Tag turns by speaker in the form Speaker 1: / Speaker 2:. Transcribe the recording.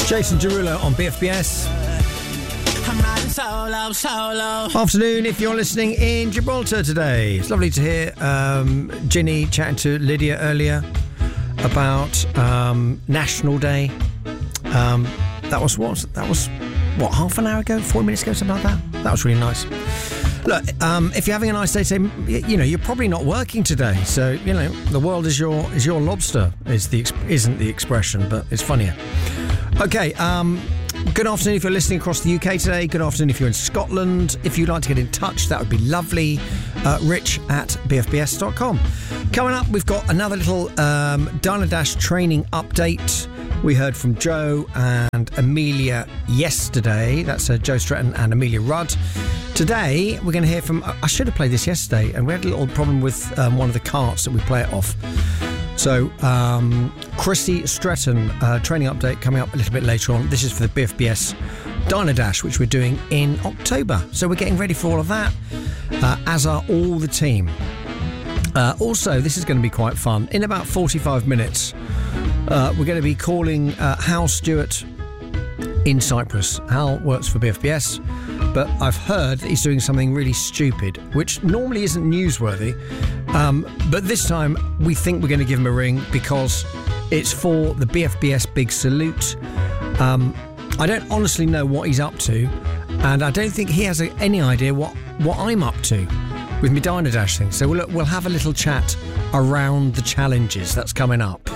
Speaker 1: Jason Derulo on BFBS.
Speaker 2: I'm riding solo.
Speaker 1: Afternoon, if you're listening in Gibraltar today. It's lovely to hear Ginny chatting to Lydia earlier about National Day. That was half an hour ago, 40 minutes ago, something like that. That was really nice. Look, if you're having a nice day today, you're probably not working today, so the world is your lobster. Isn't the expression, but it's funnier. Okay. Good afternoon if you're listening across the UK today. Good afternoon if you're in Scotland. If you'd like to get in touch, that would be lovely. rich@bfbs.com. Coming up, we've got another little Dynadash training update. We heard from Joe and Amelia yesterday. That's Joe Stretton and Amelia Rudd. Today, we're going to hear from... I should have played this yesterday, and we had a little problem with one of the carts that we play it off. So, Chrissy Stretton, training update coming up a little bit later on. This is for the BFBS Dynadash, which we're doing in October. So we're getting ready for all of that, as are all the team. Also, this is going to be quite fun. In about 45 minutes, we're going to be calling Hal Stewart in Cyprus. Hal works for BFBS, but I've heard that he's doing something really stupid, which normally isn't newsworthy. But this time we think we're going to give him a ring because it's for the BFBS Big Salute. I don't honestly know what he's up to, and I don't think he has any idea what I'm up to with my Dynadash thing. So we'll have a little chat around the challenges that's coming up.